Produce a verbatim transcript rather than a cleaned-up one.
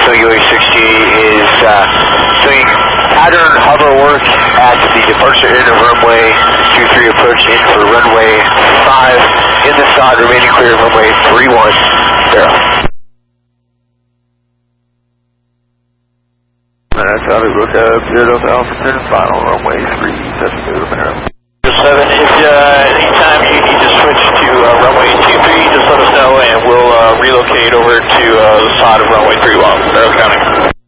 Swing U A sixty-eight is uh, doing pattern hover work at the departure end of runway two three approach in for runway five. In the side, remaining clear of runway three one zero. That's how we look up zero Alpha final runway three, that's the Romero. seven, if uh, anytime you need to switch to uh, runway two three, just let us know and we'll uh, relocate over to uh, the side of runway three one, Barrow County.